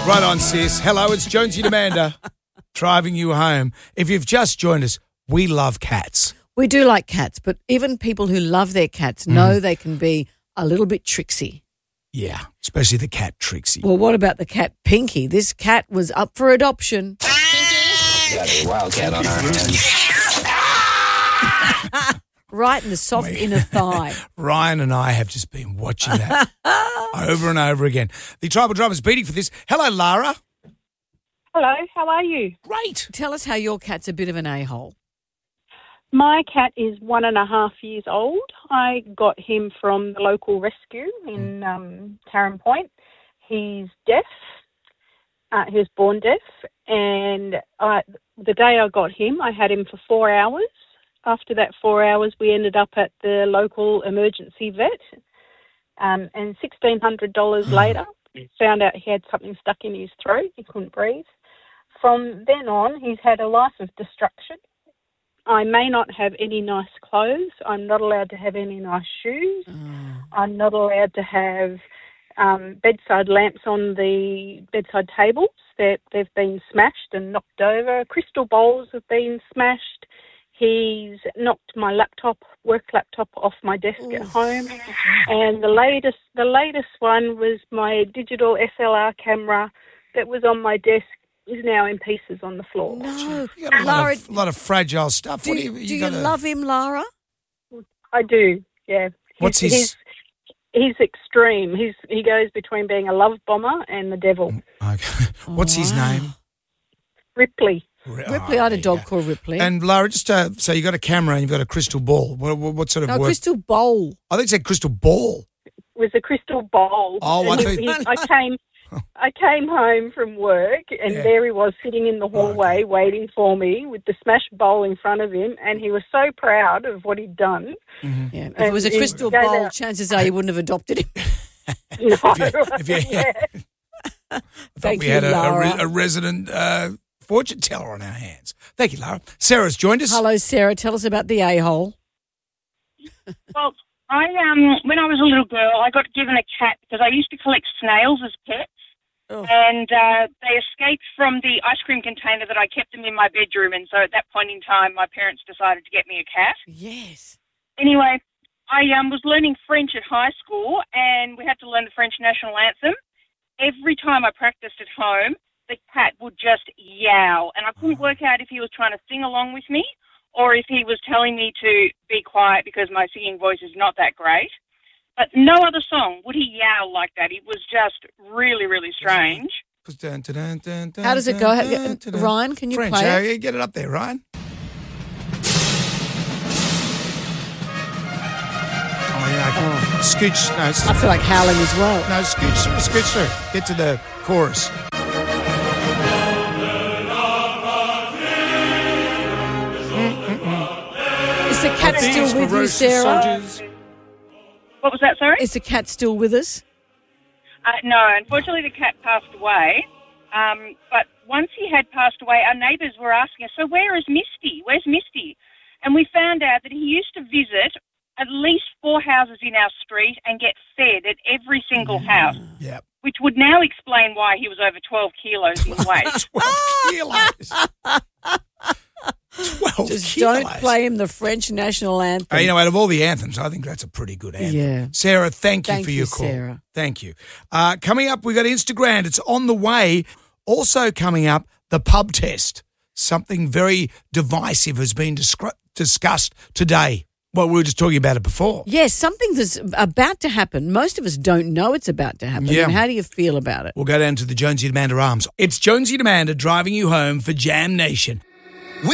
Right on, sis. Hello, it's Jonesy and Amanda driving you home. If you've just joined us, we love cats. We do like cats, but even people who love their cats know they can be a little bit tricksy. Yeah, especially the cat Trixie. Well, what about the cat Pinky? This cat was up for adoption. Got a wildcat on our hands. Right in the soft inner thigh. Ryan and I have just been watching that over and over again. The Tribal Drama's beating for this. Hello, Lara. Hello, how are you? Great. Tell us how your cat's a bit of an a-hole. My cat is 1.5 years old. I got him from the local rescue in Tarrant Point. He's deaf. He was born deaf. And the day I got him, I had him for 4 hours. After that 4 hours, we ended up at the local emergency vet. And $1,600 later, found out he had something stuck in his throat. He couldn't breathe. From then on, he's had a life of destruction. I may not have any nice clothes. I'm not allowed to have any nice shoes. I'm not allowed to have bedside lamps on the bedside tables. They've been smashed and knocked over. Crystal bowls have been smashed. He's knocked my work laptop off my desk at home. And the latest one was my digital SLR camera that was on my desk is now in pieces on the floor. No. You got Lara, a lot of fragile stuff. do you love him, Lara? I do, yeah. What's his... He's extreme. He goes between being a love bomber and the devil. Okay. What's his name? Ripley. Ripley, I had a dog called Ripley. And Lara, just so you got a camera and you've got a crystal ball. What sort of no, work? crystal bowl. I think it said crystal ball. It was a crystal bowl. Oh, I came home from work and there he was sitting in the hallway waiting for me with the smashed bowl in front of him, and he was so proud of what he'd done. Mm-hmm. Yeah. If it was a crystal bowl, chances are you wouldn't have adopted him. No. I thought we had a resident fortune teller on our hands. Thank you, Lara. Sarah's joined us. Hello, Sarah. Tell us about the a-hole. Well, when I was a little girl, I got given a cat because I used to collect snails as pets. Oh. And they escaped from the ice cream container that I kept them in my bedroom. And so at that point in time, my parents decided to get me a cat. Yes. Anyway, I was learning French at high school, and we had to learn the French national anthem. Every time I practiced at home, the cat would just yowl. And I couldn't work out if he was trying to sing along with me or if he was telling me to be quiet because my singing voice is not that great. But no other song would he yowl like that. It was just really, really strange. How does it go? Ryan, can you French, play it? Get it up there, Ryan. Oh, yeah. Scooch. No, I feel like howling as well. No, scooch through. Get to the chorus. Is the cat still with you, Sarah? Soldiers. What was that, sorry? Is the cat still with us? No, unfortunately the cat passed away. But once he had passed away, our neighbours were asking us, so where is Misty? Where's Misty? And we found out that he used to visit at least 4 houses in our street and get fed at every single house. Yep. Which would now explain why he was over 12 kilos in weight. 12 kilos. 12 Just kilos. don't play him the French national anthem. You know, out of all the anthems, I think that's a pretty good anthem. Yeah. Sarah, thank you for your call. Sarah. Thank you. Coming up, we've got Instagram. It's on the way. Also coming up, the pub test. Something very divisive has been discussed today. Well, we were just talking about it before. Yes, something that's about to happen. Most of us don't know it's about to happen. Yeah. And how do you feel about it? We'll go down to the Jonesy and Amanda Arms. It's Jonesy and Amanda driving you home for Jam Nation.